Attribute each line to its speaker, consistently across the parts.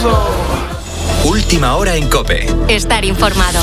Speaker 1: Última hora en COPE.
Speaker 2: Estar informado.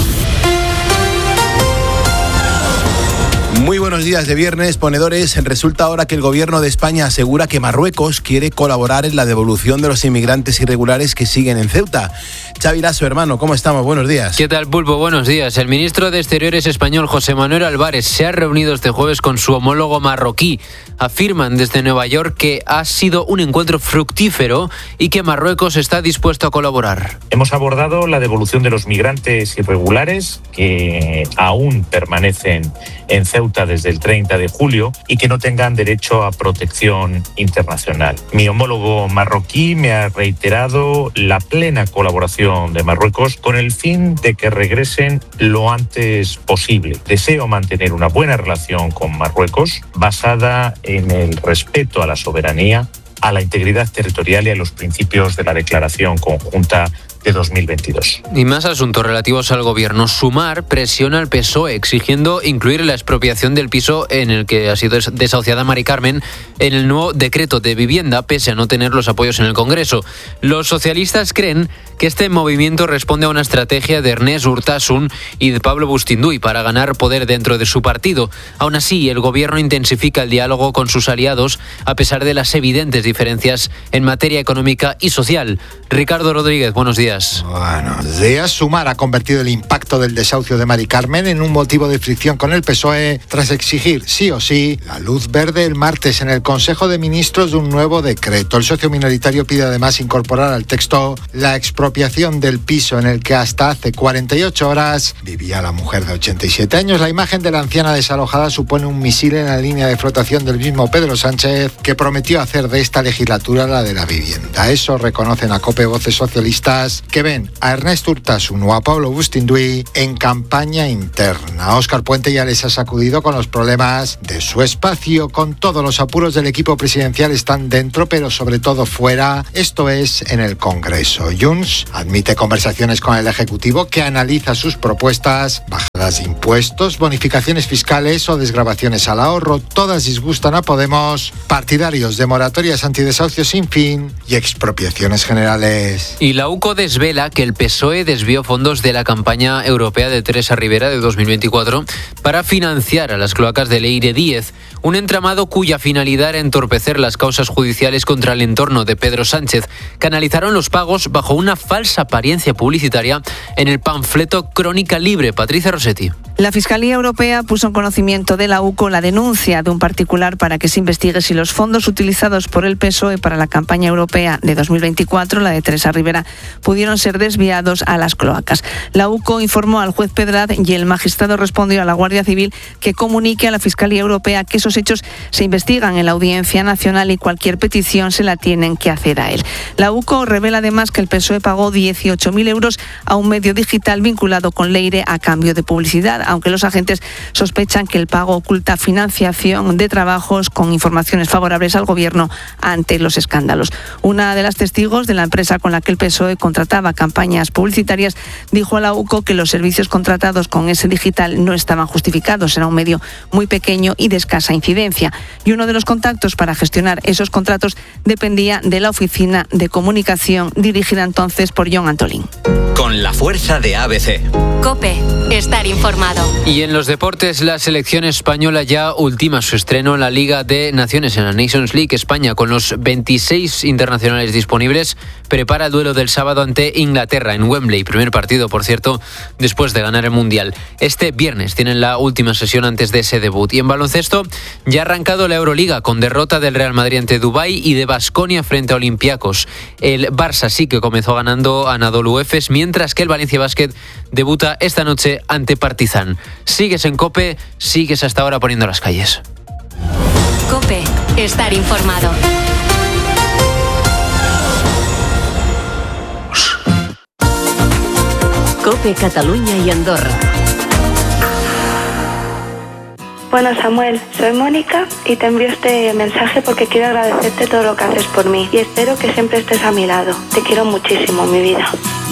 Speaker 3: Muy buenos días de viernes, ponedores. Resulta ahora que el gobierno de España asegura que Marruecos quiere colaborar en la devolución de los inmigrantes irregulares que siguen en Ceuta. Xavi Lasso, hermano, ¿cómo estamos? Buenos días.
Speaker 4: ¿Qué tal, Pulpo? Buenos días. El ministro de Exteriores español, José Manuel Álvarez, se ha reunido este jueves con su homólogo marroquí. Afirman desde Nueva York que ha sido un encuentro fructífero y que Marruecos está dispuesto a colaborar.
Speaker 5: Hemos abordado la devolución de los migrantes irregulares que aún permanecen en Ceuta desde el 30 de julio y que no tengan derecho a protección internacional. Mi homólogo marroquí me ha reiterado la plena colaboración de Marruecos con el fin de que regresen lo antes posible. Deseo mantener una buena relación con Marruecos basada en el respeto a la soberanía, a la integridad territorial y a los principios de la Declaración Conjunta de 2022.
Speaker 4: Y más asuntos relativos al gobierno. Sumar presiona al PSOE exigiendo incluir la expropiación del piso en el que ha sido desahuciada Mari Carmen en el nuevo decreto de vivienda, pese a no tener los apoyos en el Congreso. Los socialistas creen que este movimiento responde a una estrategia de Ernest Urtasun y de Pablo Bustinduy para ganar poder dentro de su partido. Aún así, el gobierno intensifica el diálogo con sus aliados a pesar de las evidentes diferencias en materia económica y social. Ricardo Rodríguez, buenos días.
Speaker 6: Buenos días. Sumar ha convertido el impacto del desahucio de Mari Carmen en un motivo de fricción con el PSOE tras exigir sí o sí la luz verde el martes en el Consejo de Ministros de un nuevo decreto. El socio minoritario pide además incorporar al texto la expropiación del piso en el que hasta hace 48 horas vivía la mujer de 87 años. La imagen de la anciana desalojada supone un misil en la línea de flotación del mismo Pedro Sánchez, que prometió hacer de esta legislatura la de la vivienda. Eso reconocen a COPE voces socialistas que ven a Ernest Urtasun o a Pablo Bustinduy en campaña interna. Óscar Puente ya les ha sacudido con los problemas de su espacio. Con todos los apuros del equipo presidencial están dentro, pero sobre todo fuera, esto es en el Congreso. Junts admite conversaciones con el Ejecutivo, que analiza sus propuestas: bajadas de impuestos, bonificaciones fiscales o desgravaciones al ahorro. Todas disgustan a Podemos, partidarios de moratorias antidesahucios sin fin y expropiaciones generales.
Speaker 4: Y la UCO desvela que el PSOE desvió fondos de la campaña europea de Teresa Rivera de 2024 para financiar a las cloacas de Leire Díez, un entramado cuya finalidad era entorpecer las causas judiciales contra el entorno de Pedro Sánchez. Canalizaron los pagos bajo una falsa apariencia publicitaria en el panfleto Crónica Libre. Patricia Rossetti.
Speaker 7: La Fiscalía Europea puso en conocimiento de la UCO la denuncia de un particular para que se investigue si los fondos utilizados por el PSOE para la campaña europea de 2024, la de Teresa Rivera, pudieron ser desviados a las cloacas. La UCO informó al juez Pedraz y el magistrado respondió a la Guardia Civil que comunique a la Fiscalía Europea que esos hechos se investigan en la Audiencia Nacional y cualquier petición se la tienen que hacer a él. La UCO revela además que el PSOE pagó 18.000 euros a un medio digital vinculado con Leire a cambio de publicidad, aunque los agentes sospechan que el pago oculta financiación de trabajos con informaciones favorables al gobierno ante los escándalos. Una de las testigos de la empresa con la que el PSOE contrataba campañas publicitarias dijo a la UCO que los servicios contratados con ese digital no estaban justificados. Era un medio muy pequeño y de escasa incidencia. Y uno de los contactos para gestionar esos contratos dependía de la oficina de comunicación dirigida entonces por John Antolín.
Speaker 1: Con la fuerza de ABC.
Speaker 2: COPE. Estar informado.
Speaker 4: Y en los deportes, la selección española ya ultima su estreno en la Liga de Naciones, en la Nations League. España, con los 26 internacionales disponibles, prepara el duelo del sábado ante Inglaterra en Wembley. Primer partido, por cierto, después de ganar el Mundial. Este viernes tienen la última sesión antes de ese debut. Y en baloncesto, ya ha arrancado la Euroliga con derrota del Real Madrid ante Dubái y de Baskonia frente a Olympiacos. El Barça sí que comenzó ganando a Anadolu Efes, mientras que el Valencia Basket debuta esta noche ante Partizan. Sigues en COPE, sigues hasta ahora poniendo las calles.
Speaker 2: COPE. Estar informado.
Speaker 8: COPE Cataluña y Andorra.
Speaker 9: Bueno, Samuel, soy Mónica y te envío este mensaje porque quiero agradecerte todo lo que haces por mí y espero que siempre estés a mi lado. Te quiero muchísimo, mi vida.